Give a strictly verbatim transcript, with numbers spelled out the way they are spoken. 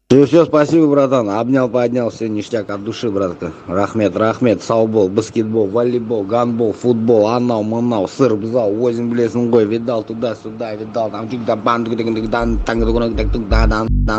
Все, все, спасибо, братан. Обнял, поднял, все ништяк от души, братка. Рахмет, рахмет, саубол, баскетбол, волейбол, гандбол, футбол, анал, манал, сыр, бзал, возим, блесн, гой, видал туда-сюда, видал, там, чик-да, бан,